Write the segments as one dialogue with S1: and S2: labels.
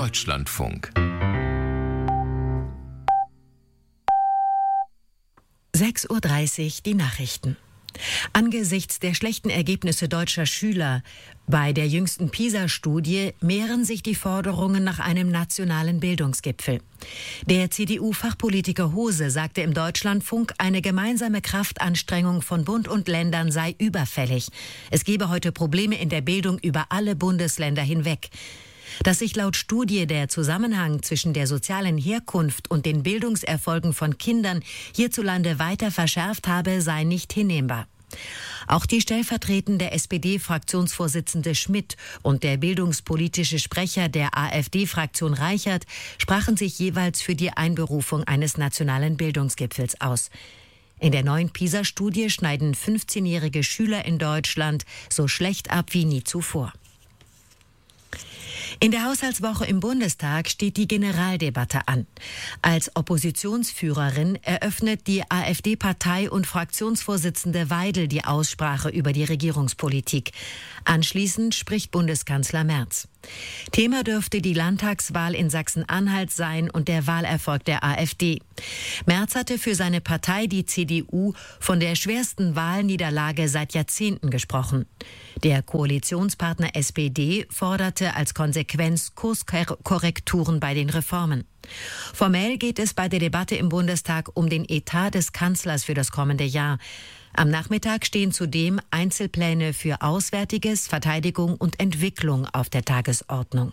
S1: Deutschlandfunk.
S2: 6:30 Uhr die Nachrichten. Angesichts der schlechten Ergebnisse deutscher Schüler bei der jüngsten PISA-Studie mehren sich die Forderungen nach einem nationalen Bildungsgipfel. Der CDU-Fachpolitiker Hose sagte im Deutschlandfunk, eine gemeinsame Kraftanstrengung von Bund und Ländern sei überfällig. Es gebe heute Probleme in der Bildung über alle Bundesländer hinweg. Dass sich laut Studie der Zusammenhang zwischen der sozialen Herkunft und den Bildungserfolgen von Kindern hierzulande weiter verschärft habe, sei nicht hinnehmbar. Auch die stellvertretende SPD-Fraktionsvorsitzende Schmidt und der bildungspolitische Sprecher der AfD-Fraktion Reichert sprachen sich jeweils für die Einberufung eines nationalen Bildungsgipfels aus. In der neuen PISA-Studie schneiden 15-jährige Schüler in Deutschland so schlecht ab wie nie zuvor. In der Haushaltswoche im Bundestag steht die Generaldebatte an. Als Oppositionsführerin eröffnet die AfD-Partei- und Fraktionsvorsitzende Weidel die Aussprache über die Regierungspolitik. Anschließend spricht Bundeskanzler Merz. Thema dürfte die Landtagswahl in Sachsen-Anhalt sein und der Wahlerfolg der AfD. Merz hatte für seine Partei, die CDU, von der schwersten Wahlniederlage seit Jahrzehnten gesprochen. Der Koalitionspartner SPD forderte als Konsequenz Kurskorrekturen bei den Reformen. Formell geht es bei der Debatte im Bundestag um den Etat des Kanzlers für das kommende Jahr. Am Nachmittag stehen zudem Einzelpläne für Auswärtiges, Verteidigung und Entwicklung auf der Tagesordnung.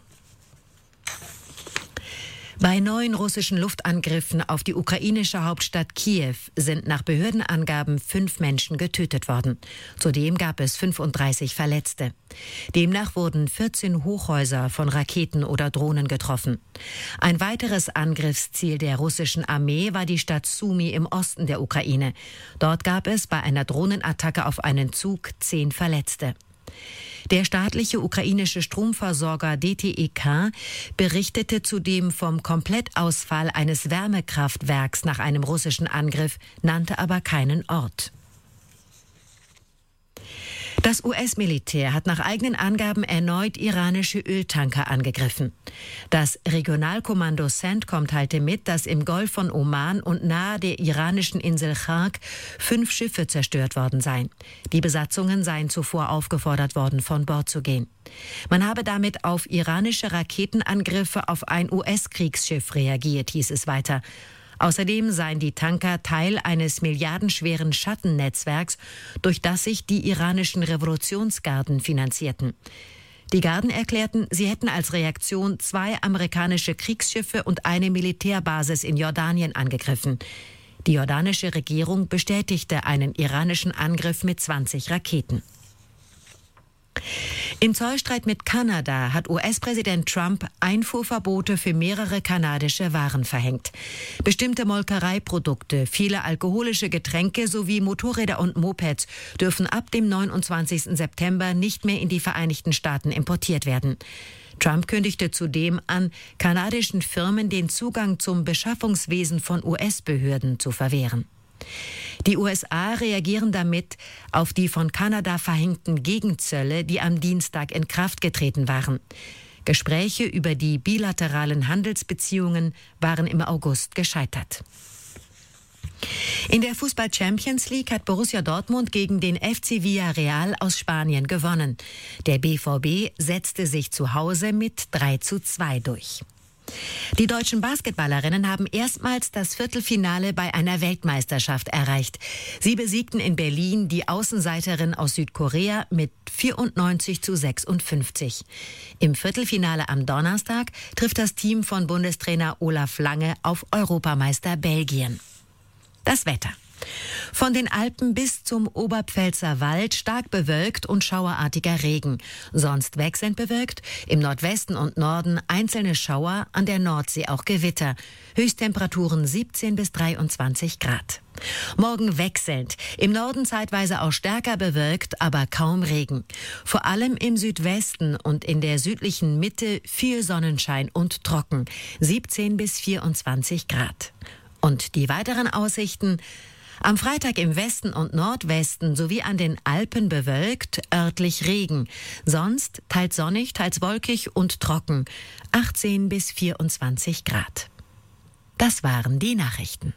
S2: Bei neuen russischen Luftangriffen auf die ukrainische Hauptstadt Kiew sind nach Behördenangaben 5 Menschen getötet worden. Zudem gab es 35 Verletzte. Demnach wurden 14 Hochhäuser von Raketen oder Drohnen getroffen. Ein weiteres Angriffsziel der russischen Armee war die Stadt Sumy im Osten der Ukraine. Dort gab es bei einer Drohnenattacke auf einen Zug 10 Verletzte. Der staatliche ukrainische Stromversorger DTEK berichtete zudem vom Komplettausfall eines Wärmekraftwerks nach einem russischen Angriff, nannte aber keinen Ort. Das US-Militär hat nach eigenen Angaben erneut iranische Öltanker angegriffen. Das Regionalkommando CENTCOM teilte mit, dass im Golf von Oman und nahe der iranischen Insel Chark 5 Schiffe zerstört worden seien. Die Besatzungen seien zuvor aufgefordert worden, von Bord zu gehen. Man habe damit auf iranische Raketenangriffe auf ein US-Kriegsschiff reagiert, hieß es weiter. Außerdem seien die Tanker Teil eines milliardenschweren Schattennetzwerks, durch das sich die iranischen Revolutionsgarden finanzierten. Die Garden erklärten, sie hätten als Reaktion 2 amerikanische Kriegsschiffe und eine Militärbasis in Jordanien angegriffen. Die jordanische Regierung bestätigte einen iranischen Angriff mit 20 Raketen. Im Zollstreit mit Kanada hat US-Präsident Trump Einfuhrverbote für mehrere kanadische Waren verhängt. Bestimmte Molkereiprodukte, viele alkoholische Getränke sowie Motorräder und Mopeds dürfen ab dem 29. September nicht mehr in die Vereinigten Staaten importiert werden. Trump kündigte zudem an, kanadischen Firmen den Zugang zum Beschaffungswesen von US-Behörden zu verwehren. Die USA reagieren damit auf die von Kanada verhängten Gegenzölle, die am Dienstag in Kraft getreten waren. Gespräche über die bilateralen Handelsbeziehungen waren im August gescheitert. In der Fußball-Champions League hat Borussia Dortmund gegen den FC Villarreal aus Spanien gewonnen. Der BVB setzte sich zu Hause mit 3:2 durch. Die deutschen Basketballerinnen haben erstmals das Viertelfinale bei einer Weltmeisterschaft erreicht. Sie besiegten in Berlin die Außenseiterin aus Südkorea mit 94:56. Im Viertelfinale am Donnerstag trifft das Team von Bundestrainer Olaf Lange auf Europameister Belgien. Das Wetter. Von den Alpen bis zum Oberpfälzer Wald stark bewölkt und schauerartiger Regen. Sonst wechselnd bewölkt, im Nordwesten und Norden einzelne Schauer, an der Nordsee auch Gewitter. Höchsttemperaturen 17 bis 23 Grad. Morgen wechselnd, im Norden zeitweise auch stärker bewölkt, aber kaum Regen. Vor allem im Südwesten und in der südlichen Mitte viel Sonnenschein und trocken, 17 bis 24 Grad. Und die weiteren Aussichten: Am Freitag im Westen und Nordwesten sowie an den Alpen bewölkt, örtlich Regen. Sonst teils sonnig, teils wolkig und trocken. 18 bis 24 Grad. Das waren die Nachrichten.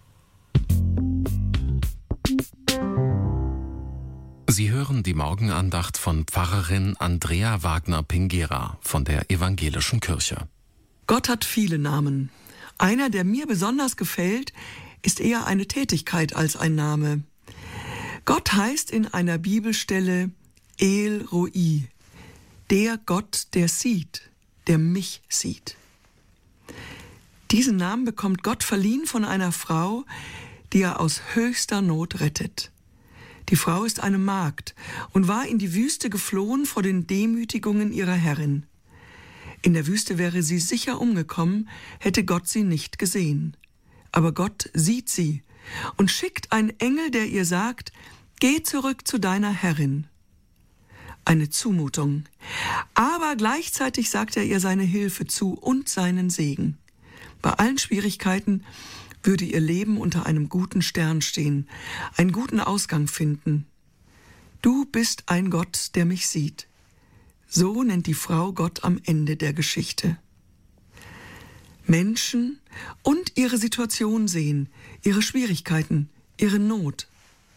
S1: Sie hören die Morgenandacht von Pfarrerin Andrea Wagner-Pingera von der Evangelischen Kirche.
S3: Gott hat viele Namen. Einer, der mir besonders gefällt, ist eher eine Tätigkeit als ein Name. Gott heißt in einer Bibelstelle El Roi, der Gott, der sieht, der mich sieht. Diesen Namen bekommt Gott verliehen von einer Frau, die er aus höchster Not rettet. Die Frau ist eine Magd und war in die Wüste geflohen vor den Demütigungen ihrer Herrin. In der Wüste wäre sie sicher umgekommen, hätte Gott sie nicht gesehen. Aber Gott sieht sie und schickt einen Engel, der ihr sagt, geh zurück zu deiner Herrin. Eine Zumutung. Aber gleichzeitig sagt er ihr seine Hilfe zu und seinen Segen. Bei allen Schwierigkeiten würde ihr Leben unter einem guten Stern stehen, einen guten Ausgang finden. Du bist ein Gott, der mich sieht. So nennt die Frau Gott am Ende der Geschichte. Menschen und ihre Situation sehen, ihre Schwierigkeiten, ihre Not.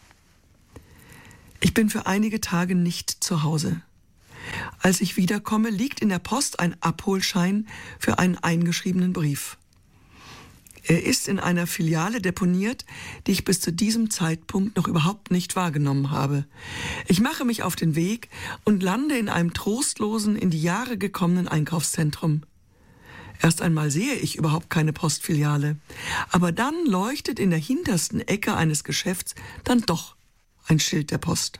S3: Ich bin für einige Tage nicht zu Hause. Als ich wiederkomme, liegt in der Post ein Abholschein für einen eingeschriebenen Brief. Er ist in einer Filiale deponiert, die ich bis zu diesem Zeitpunkt noch überhaupt nicht wahrgenommen habe. Ich mache mich auf den Weg und lande in einem trostlosen, in die Jahre gekommenen Einkaufszentrum. Erst einmal sehe ich überhaupt keine Postfiliale, aber dann leuchtet in der hintersten Ecke eines Geschäfts dann doch ein Schild der Post.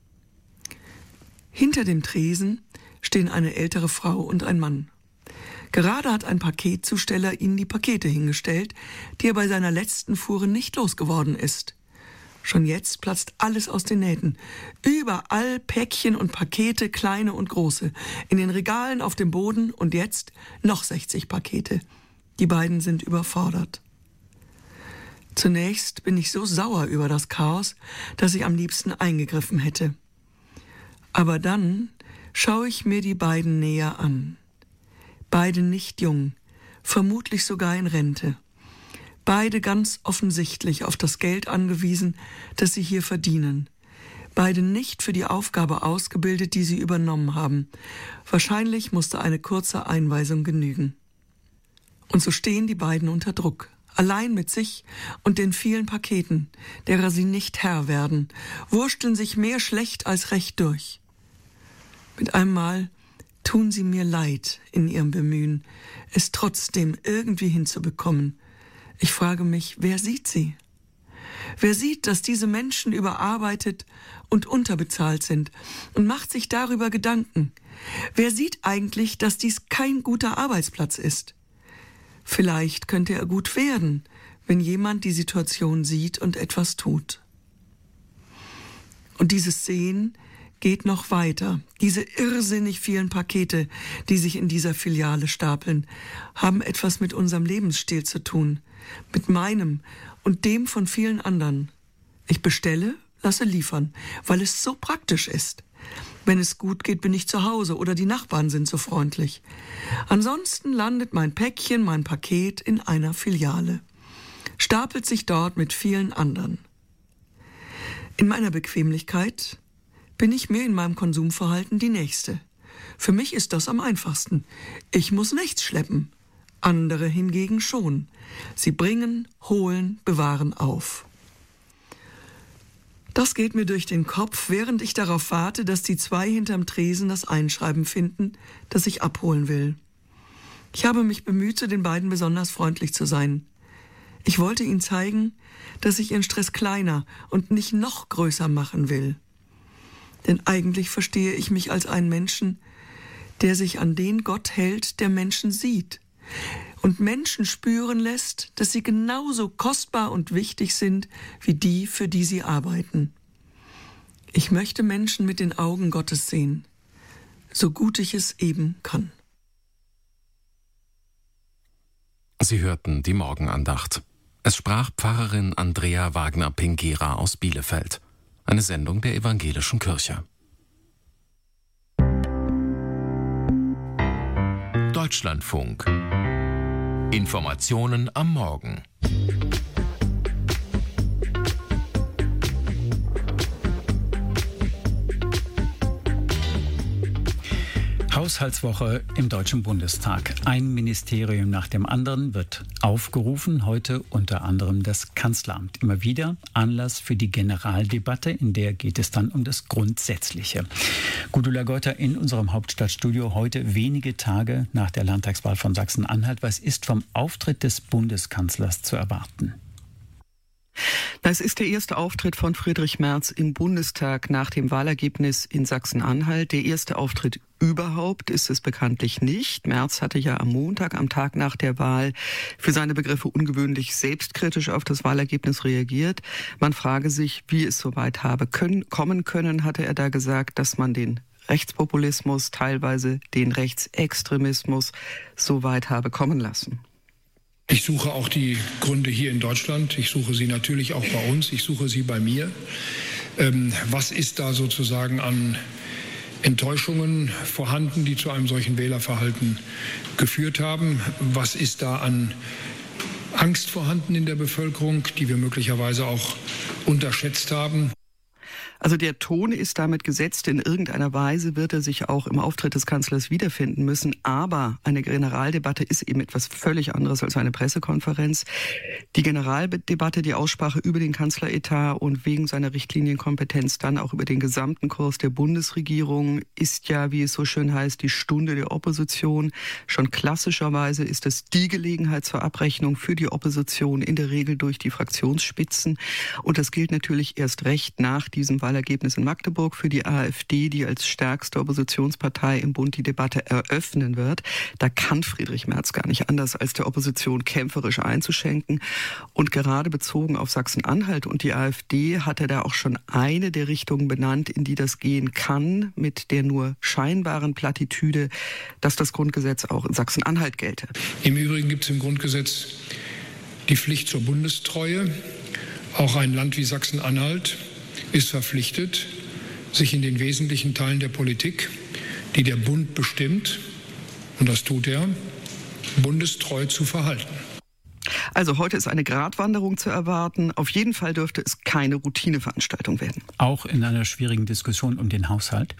S3: Hinter dem Tresen stehen eine ältere Frau und ein Mann. Gerade hat ein Paketzusteller ihnen die Pakete hingestellt, die er bei seiner letzten Fuhre nicht losgeworden ist. Schon jetzt platzt alles aus den Nähten. Überall Päckchen und Pakete, kleine und große. In den Regalen, auf dem Boden und jetzt noch 60 Pakete. Die beiden sind überfordert. Zunächst bin ich so sauer über das Chaos, dass ich am liebsten eingegriffen hätte. Aber dann schaue ich mir die beiden näher an. Beide nicht jung, vermutlich sogar in Rente. Beide ganz offensichtlich auf das Geld angewiesen, das sie hier verdienen. Beide nicht für die Aufgabe ausgebildet, die sie übernommen haben. Wahrscheinlich musste eine kurze Einweisung genügen. Und so stehen die beiden unter Druck, allein mit sich und den vielen Paketen, derer sie nicht Herr werden, wursteln sich mehr schlecht als recht durch. Mit einem Mal tun sie mir leid in ihrem Bemühen, es trotzdem irgendwie hinzubekommen. Ich frage mich, wer sieht sie? Wer sieht, dass diese Menschen überarbeitet und unterbezahlt sind und macht sich darüber Gedanken? Wer sieht eigentlich, dass dies kein guter Arbeitsplatz ist? Vielleicht könnte er gut werden, wenn jemand die Situation sieht und etwas tut. Und dieses Sehen geht noch weiter. Diese irrsinnig vielen Pakete, die sich in dieser Filiale stapeln, haben etwas mit unserem Lebensstil zu tun, mit meinem und dem von vielen anderen. Ich bestelle, lasse liefern, weil es so praktisch ist. Wenn es gut geht, bin ich zu Hause oder die Nachbarn sind so freundlich. Ansonsten landet mein Päckchen, mein Paket in einer Filiale, stapelt sich dort mit vielen anderen. In meiner Bequemlichkeit bin ich mir in meinem Konsumverhalten die Nächste. Für mich ist das am einfachsten. Ich muss nichts schleppen. Andere hingegen schon. Sie bringen, holen, bewahren auf. Das geht mir durch den Kopf, während ich darauf warte, dass die zwei hinterm Tresen das Einschreiben finden, das ich abholen will. Ich habe mich bemüht, zu den beiden besonders freundlich zu sein. Ich wollte ihnen zeigen, dass ich ihren Stress kleiner und nicht noch größer machen will. Denn eigentlich verstehe ich mich als einen Menschen, der sich an den Gott hält, der Menschen sieht und Menschen spüren lässt, dass sie genauso kostbar und wichtig sind wie die, für die sie arbeiten. Ich möchte Menschen mit den Augen Gottes sehen, so gut ich es eben kann.
S1: Sie hörten die Morgenandacht. Es sprach Pfarrerin Andrea Wagner-Pingera aus Bielefeld. Eine Sendung der Evangelischen Kirche.
S4: Deutschlandfunk. Informationen am Morgen.
S5: Haushaltswoche im Deutschen Bundestag. Ein Ministerium nach dem anderen wird aufgerufen, heute unter anderem das Kanzleramt. Immer wieder Anlass für die Generaldebatte, in der geht es dann um das Grundsätzliche. Gudula Geuter in unserem Hauptstadtstudio, heute wenige Tage nach der Landtagswahl von Sachsen-Anhalt. Was ist vom Auftritt des Bundeskanzlers zu erwarten?
S6: Es ist der erste Auftritt von Friedrich Merz im Bundestag nach dem Wahlergebnis in Sachsen-Anhalt. Der erste Auftritt überhaupt ist es bekanntlich nicht. Merz hatte ja am Montag, am Tag nach der Wahl, für seine Begriffe ungewöhnlich selbstkritisch auf das Wahlergebnis reagiert. Man frage sich, wie es so weit habe kommen können, hatte er da gesagt, dass man den Rechtspopulismus, teilweise den Rechtsextremismus so weit habe kommen lassen.
S7: Ich suche auch die Gründe hier in Deutschland. Ich suche sie natürlich auch bei uns. Ich suche sie bei mir. Was ist da sozusagen an Enttäuschungen vorhanden, die zu einem solchen Wählerverhalten geführt haben? Was ist da an Angst vorhanden in der Bevölkerung, die wir möglicherweise auch unterschätzt haben?
S6: Also der Ton ist damit gesetzt. In irgendeiner Weise wird er sich auch im Auftritt des Kanzlers wiederfinden müssen. Aber eine Generaldebatte ist eben etwas völlig anderes als eine Pressekonferenz. Die Generaldebatte, die Aussprache über den Kanzleretat und wegen seiner Richtlinienkompetenz dann auch über den gesamten Kurs der Bundesregierung ist ja, wie es so schön heißt, die Stunde der Opposition. Schon klassischerweise ist es die Gelegenheit zur Abrechnung für die Opposition, in der Regel durch die Fraktionsspitzen. Und das gilt natürlich erst recht nach diesem Wahlergebnis in Magdeburg für die AfD, die als stärkste Oppositionspartei im Bund die Debatte eröffnen wird. Da kann Friedrich Merz gar nicht anders, als der Opposition kämpferisch einzuschenken. Und gerade bezogen auf Sachsen-Anhalt und die AfD hat er da auch schon eine der Richtungen benannt, in die das gehen kann, mit der nur scheinbaren Plattitüde, dass das Grundgesetz auch in Sachsen-Anhalt gelte.
S7: Im Übrigen gibt es im Grundgesetz die Pflicht zur Bundestreue. Auch ein Land wie Sachsen-Anhalt ist verpflichtet, sich in den wesentlichen Teilen der Politik, die der Bund bestimmt, und das tut er, bundestreu zu verhalten.
S6: Also heute ist eine Gratwanderung zu erwarten. Auf jeden Fall dürfte es keine Routineveranstaltung werden.
S5: Auch in einer schwierigen Diskussion um den Haushalt?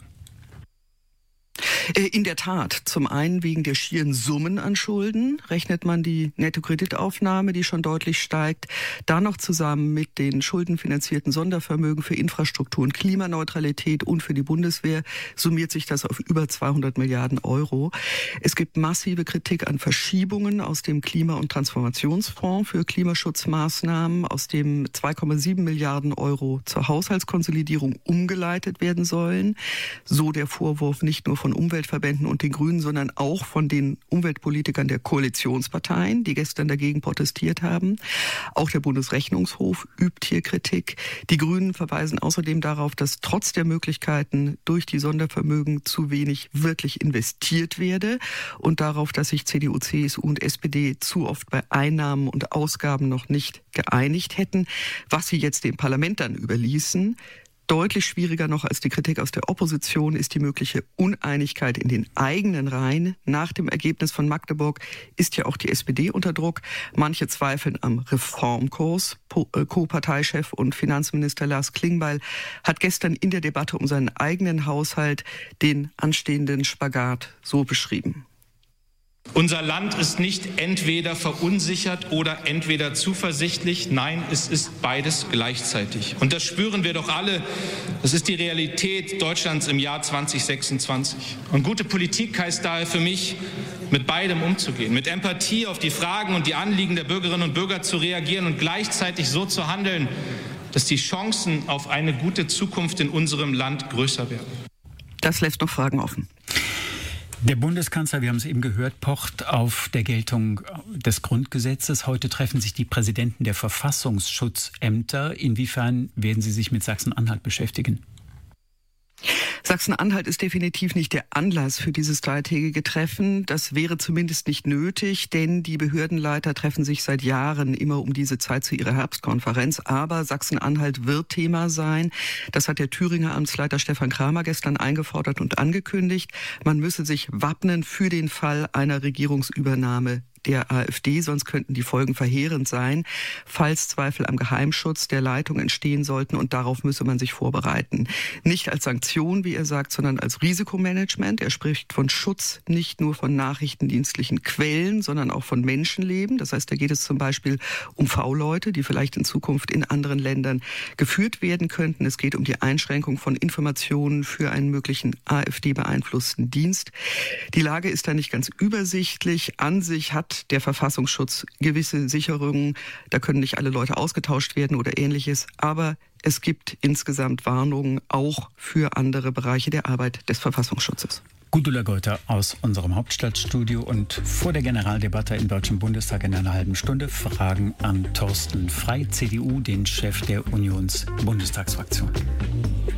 S6: In der Tat. Zum einen wegen der schieren Summen an Schulden rechnet man die Nettokreditaufnahme, die schon deutlich steigt. Da noch zusammen mit den schuldenfinanzierten Sondervermögen für Infrastruktur und Klimaneutralität und für die Bundeswehr summiert sich das auf über 200 Milliarden Euro. Es gibt massive Kritik an Verschiebungen aus dem Klima- und Transformationsfonds für Klimaschutzmaßnahmen, aus dem 2,7 Milliarden Euro zur Haushaltskonsolidierung umgeleitet werden sollen. So der Vorwurf nicht nur von Umweltverbänden und den Grünen, sondern auch von den Umweltpolitikern der Koalitionsparteien, die gestern dagegen protestiert haben. Auch der Bundesrechnungshof übt hier Kritik. Die Grünen verweisen außerdem darauf, dass trotz der Möglichkeiten durch die Sondervermögen zu wenig wirklich investiert werde und darauf, dass sich CDU, CSU und SPD zu oft bei Einnahmen und Ausgaben noch nicht geeinigt hätten, was sie jetzt dem Parlament dann überließen. Deutlich schwieriger noch als die Kritik aus der Opposition ist die mögliche Uneinigkeit in den eigenen Reihen. Nach dem Ergebnis von Magdeburg ist ja auch die SPD unter Druck. Manche zweifeln am Reformkurs. Co-Parteichef und Finanzminister Lars Klingbeil hat gestern in der Debatte um seinen eigenen Haushalt den anstehenden Spagat so beschrieben.
S8: Unser Land ist nicht entweder verunsichert oder entweder zuversichtlich. Nein, es ist beides gleichzeitig. Und das spüren wir doch alle. Das ist die Realität Deutschlands im Jahr 2026. Und gute Politik heißt daher für mich, mit beidem umzugehen, mit Empathie auf die Fragen und die Anliegen der Bürgerinnen und Bürger zu reagieren und gleichzeitig so zu handeln, dass die Chancen auf eine gute Zukunft in unserem Land größer werden.
S6: Das lässt noch Fragen offen.
S5: Der Bundeskanzler, wir haben es eben gehört, pocht auf der Geltung des Grundgesetzes. Heute treffen sich die Präsidenten der Verfassungsschutzämter. Inwiefern werden Sie sich mit Sachsen-Anhalt beschäftigen?
S6: Sachsen-Anhalt ist definitiv nicht der Anlass für dieses dreitägige Treffen. Das wäre zumindest nicht nötig, denn die Behördenleiter treffen sich seit Jahren immer um diese Zeit zu ihrer Herbstkonferenz. Aber Sachsen-Anhalt wird Thema sein. Das hat der Thüringer Amtsleiter Stefan Kramer gestern eingefordert und angekündigt. Man müsse sich wappnen für den Fall einer Regierungsübernahme der AfD, sonst könnten die Folgen verheerend sein, falls Zweifel am Geheimschutz der Leitung entstehen sollten, und darauf müsse man sich vorbereiten. Nicht als Sanktion, wie er sagt, sondern als Risikomanagement. Er spricht von Schutz nicht nur von nachrichtendienstlichen Quellen, sondern auch von Menschenleben. Das heißt, da geht es zum Beispiel um V-Leute, die vielleicht in Zukunft in anderen Ländern geführt werden könnten. Es geht um die Einschränkung von Informationen für einen möglichen AfD-beeinflussten Dienst. Die Lage ist da nicht ganz übersichtlich. An sich hat der Verfassungsschutz gewisse Sicherungen. Da können nicht alle Leute ausgetauscht werden oder Ähnliches. Aber es gibt insgesamt Warnungen auch für andere Bereiche der Arbeit des Verfassungsschutzes.
S5: Gudula Geuter aus unserem Hauptstadtstudio, und vor der Generaldebatte im Deutschen Bundestag in einer halben Stunde Fragen an Thorsten Frey, CDU, den Chef der Unionsbundestagsfraktion.